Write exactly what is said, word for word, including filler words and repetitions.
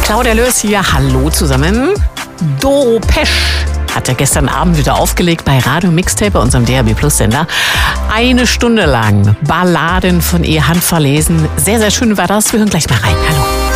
Claudia Löß hier, hallo zusammen. Doro Pesch hat ja gestern Abend wieder aufgelegt bei Radio Mixtape, bei unserem D A B Plus Sender. Eine Stunde lang Balladen von ihr handverlesen. Sehr, sehr schön war das. Wir hören gleich mal rein. Hallo.